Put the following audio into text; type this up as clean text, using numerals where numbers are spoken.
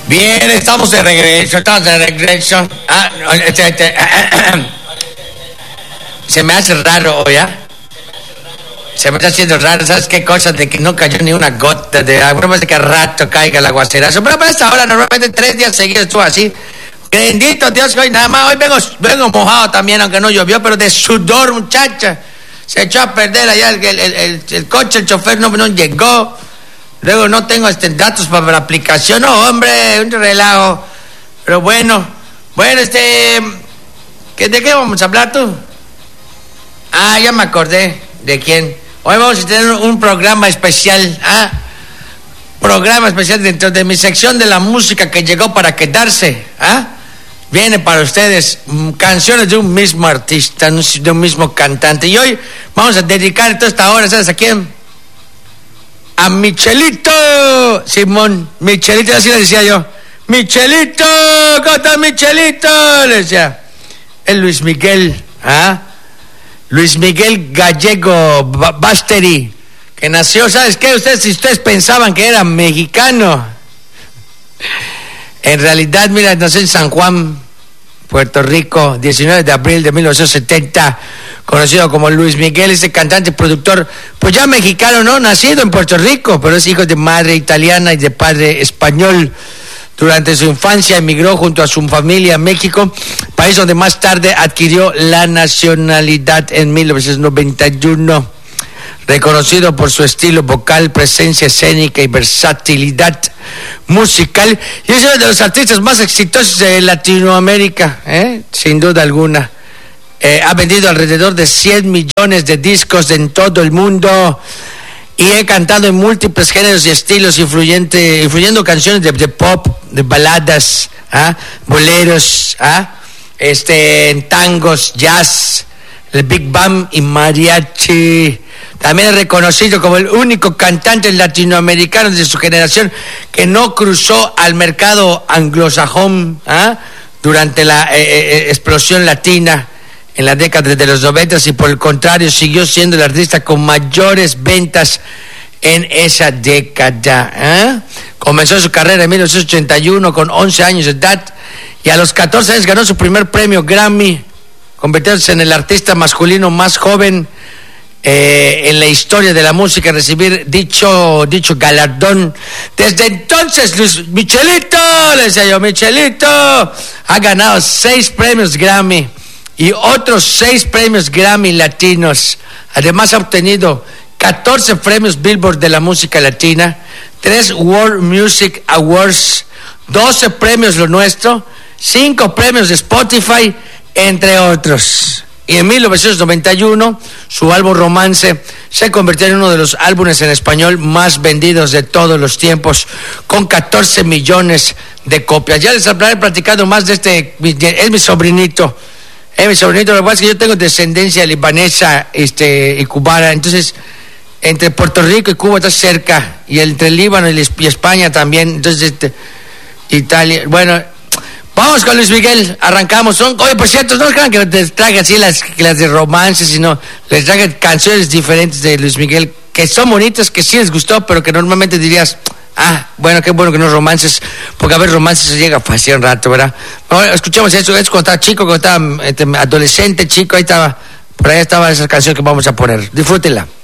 Bien, estamos de regreso. Se me hace raro, ¿ya? Se me está haciendo raro, ¿sabes qué cosa? De que no cayó ni una gota de agua. No sé qué rato caiga el aguacerazo. Pero para esta hora, normalmente 3 días seguidos estuvo así. Bendito Dios, que hoy nada más. Hoy vengo mojado también, aunque no llovió, pero de sudor, muchacha. Se echó a perder allá el coche, el chofer no llegó. Luego no tengo datos para la aplicación. No, hombre, un relajo. Pero bueno, ¿de qué vamos a hablar tú? Ah, ya me acordé. ¿De quién? Hoy vamos a tener un programa especial. Programa especial dentro de mi sección de la música que llegó para quedarse. Viene para ustedes canciones de un mismo artista, de un mismo cantante. Y hoy vamos a dedicar toda esta hora, ¿sabes a quién? A Michelito, Simón, Michelito, así le decía yo. Michelito, ¿cómo está Michelito? Le decía. El Luis Miguel, Luis Miguel Gallego Basteri, que nació, ¿sabes qué? Si ustedes pensaban que era mexicano, en realidad, mira, nació en San Juan, Puerto Rico, 19 de abril de 1970, conocido como Luis Miguel, ese cantante y productor, pues ya mexicano, ¿no? Nacido en Puerto Rico, pero es hijo de madre italiana y de padre español. Durante su infancia emigró junto a su familia a México, país donde más tarde adquirió la nacionalidad en 1991. Reconocido por su estilo vocal, presencia escénica y versatilidad musical, y es uno de los artistas más exitosos de Latinoamérica, sin duda alguna. Ha vendido alrededor de 100 millones de discos en todo el mundo y he cantado en múltiples géneros y estilos, influyendo canciones de pop, de baladas, boleros, en tangos, jazz, el big band y mariachi. También es reconocido como el único cantante latinoamericano de su generación que no cruzó al mercado anglosajón durante la explosión latina en la década de los 90, y por el contrario siguió siendo el artista con mayores ventas en esa década. Comenzó su carrera en 1981 con 11 años de edad y a los 14 años ganó su primer premio Grammy, convirtiéndose en el artista masculino más joven en la historia de la música en recibir dicho galardón. Desde entonces, Michelito, le decía yo, Michelito, ha ganado 6 premios Grammy y otros 6 premios Grammy latinos. Además ha obtenido 14 premios Billboard de la música latina, 3 World Music Awards, 12 premios Lo Nuestro, 5 premios de Spotify, entre otros. Y en 1991, su álbum Romance se convirtió en uno de los álbumes en español más vendidos de todos los tiempos, con 14 millones de copias. Ya les habré platicado más de es mi sobrinito. Lo que pasa es que yo tengo descendencia libanesa y cubana, entonces entre Puerto Rico y Cuba está cerca, y entre el Líbano y España también, entonces Italia. Bueno, vamos con Luis Miguel, arrancamos. Oye, por cierto, no crean que les traiga así las de romances, sino les traiga canciones diferentes de Luis Miguel, que son bonitas, que sí les gustó, pero que normalmente dirías, bueno, qué bueno que no romances, porque a ver, romances se llega fácil un rato, ¿verdad? Ahora, escuchemos eso cuando estaba chico, cuando estaba adolescente, chico, por ahí estaba esa canción que vamos a poner. Disfrútenla.